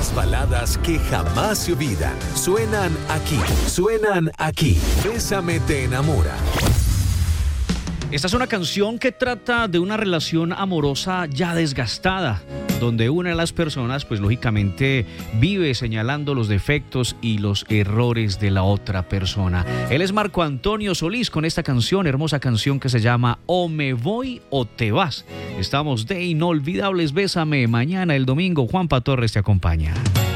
Las baladas que jamás se olvidan suenan aquí. Bésame te enamora. Esta es una canción que trata de una relación amorosa ya desgastada, donde una de las personas, pues lógicamente, vive señalando los defectos y los errores de la otra persona. Él es Marco Antonio Solís con esta canción, hermosa canción que se llama O me voy o te vas. Estamos de inolvidables. Bésame. Mañana, el domingo, Juanpa Torres te acompaña.